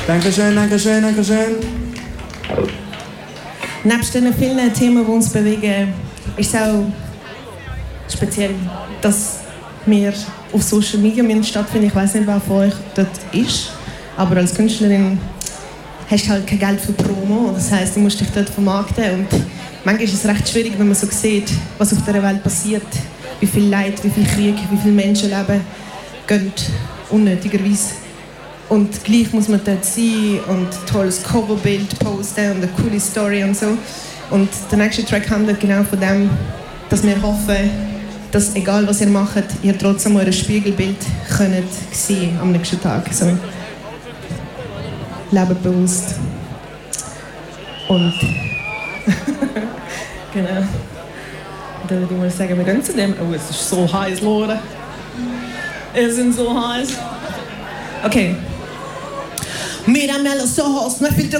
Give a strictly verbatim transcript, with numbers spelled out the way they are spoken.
Dankeschön, Dankeschön, Dankeschön. Nebst den vielen Themen, die uns bewegen, ist es auch speziell, dass wir auf Social Media stattfinden. Ich weiß nicht, wer von euch dort ist, aber als Künstlerin hast du halt kein Geld für Promo. Das heisst, du musst dich dort vermarkten. Und manchmal ist es recht schwierig, wenn man so sieht, was auf dieser Welt passiert. Wie viel Leid, wie viel Krieg, wie viele Menschenleben gehen unnötigerweise. Und gleich muss man dort sein und ein tolles Coverbild posten und eine coole Story und so. Und der nächste Track handelt genau von dem, dass wir hoffen, dass egal was ihr macht, ihr trotzdem euer Spiegelbild könnt sehen am nächsten Tag. So. Lebt bewusst. Und genau. Dann würde ich mal sagen, wir gehen zu dem. Oh, es ist so heiß, Leute. Es sind so heiß. Okay. Mírame a los ojos, no filtro